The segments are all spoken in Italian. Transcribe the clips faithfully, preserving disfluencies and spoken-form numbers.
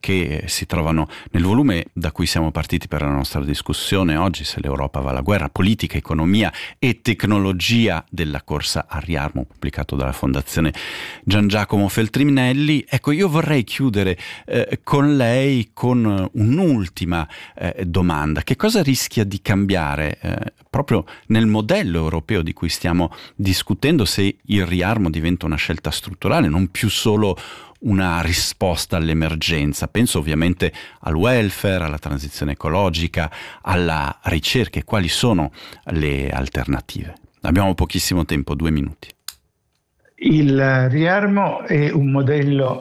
che si trovano nel volume da cui siamo partiti per la nostra discussione oggi, Se l'Europa va alla guerra, politica, economia e tecnologia della corsa al riarmo, pubblicato dalla Fondazione Gian Giacomo Feltrinelli. Ecco, io vorrei chiudere eh, con lei con un'ultima eh, domanda. Che cosa rischia di cambiare eh, proprio nel modello europeo di cui stiamo discutendo se il riarmo diventa una scelta strutturale, non più solo una risposta all'emergenza? Penso ovviamente al welfare, alla transizione ecologica, alla ricerca. E quali sono le alternative? Abbiamo pochissimo tempo, due minuti. Il riarmo è un modello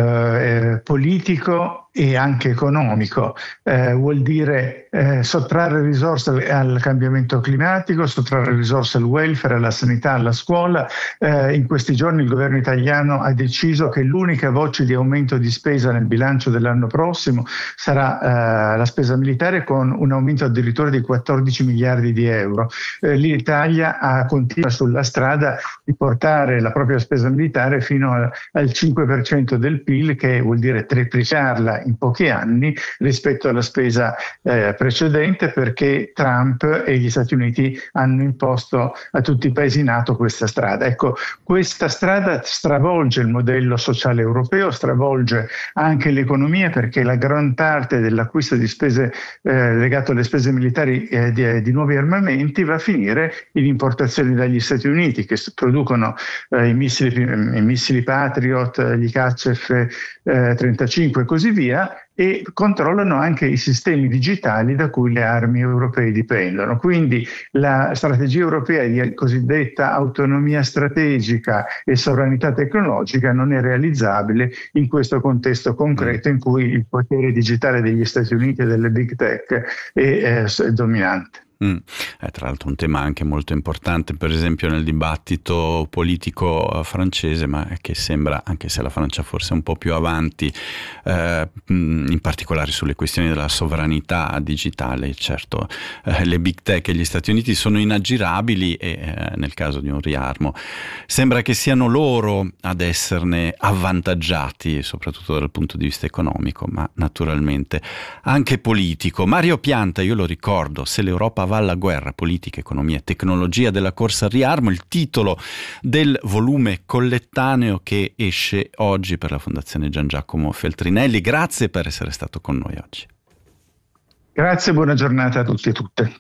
eh, politico e anche economico, eh, vuol dire eh, sottrarre risorse al cambiamento climatico, sottrarre risorse al welfare, alla sanità, alla scuola. Eh, in questi giorni il governo italiano ha deciso che l'unica voce di aumento di spesa nel bilancio dell'anno prossimo sarà eh, la spesa militare, con un aumento addirittura di quattordici miliardi di euro. Eh, L'Italia ha, continua sulla strada di portare la propria spesa militare fino a, al cinque per cento del P I L, che vuol dire triplicarla in pochi anni rispetto alla spesa eh, precedente, perché Trump e gli Stati Uniti hanno imposto a tutti i paesi NATO questa strada. Ecco, questa strada stravolge il modello sociale europeo, stravolge anche l'economia, perché la gran parte dell'acquisto di spese eh, legato alle spese militari eh, di, di nuovi armamenti va a finire in importazioni dagli Stati Uniti, che producono eh, i missili, i missili Patriot, gli caccia F trentacinque e così via, e controllano anche i sistemi digitali da cui le armi europee dipendono. Quindi la strategia europea di cosiddetta autonomia strategica e sovranità tecnologica non è realizzabile in questo contesto concreto in cui il potere digitale degli Stati Uniti e delle big tech è, è, è dominante. Mm. Eh, tra l'altro un tema anche molto importante, per esempio nel dibattito politico francese, ma che sembra, anche se la Francia forse è un po' più avanti, eh, in particolare sulle questioni della sovranità digitale. Certo, eh, le big tech e gli Stati Uniti sono inaggirabili e eh, nel caso di un riarmo sembra che siano loro ad esserne avvantaggiati, soprattutto dal punto di vista economico, ma naturalmente anche politico. Mario Pianta, io lo ricordo, Se l'Europa va alla guerra, politica, economia e tecnologia della corsa al riarmo, il titolo del volume collettaneo che esce oggi per la Fondazione Gian Giacomo Feltrinelli. Grazie per essere stato con noi oggi. Grazie, buona giornata a tutti e tutte.